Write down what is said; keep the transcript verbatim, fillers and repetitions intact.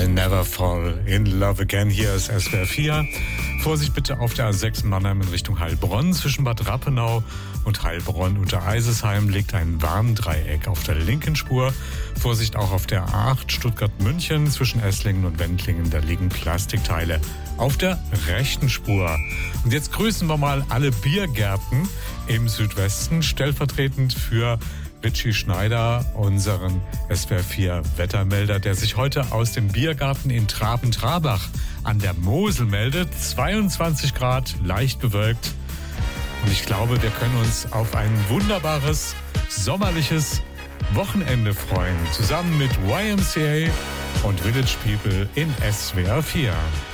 I'll never fall in love again. Hier ist S W R vier. Vorsicht bitte auf der A sechs in Mannheim in Richtung Heilbronn. Zwischen Bad Rappenau und Heilbronn unter Eisesheim liegt ein Warndreieck auf der linken Spur. Vorsicht auch auf der A acht Stuttgart-München zwischen Esslingen und Wendlingen. Da liegen Plastikteile auf der rechten Spur. Und jetzt grüßen wir mal alle Biergärten im Südwesten, stellvertretend für Richie Schneider, unseren S W R vier Wettermelder, der sich heute aus dem Biergarten in Traben-Trabach an der Mosel meldet. zweiundzwanzig Grad, leicht bewölkt. Und ich glaube, wir können uns auf ein wunderbares, sommerliches Wochenende freuen. Zusammen mit Y M C A und Village People in S W R vier.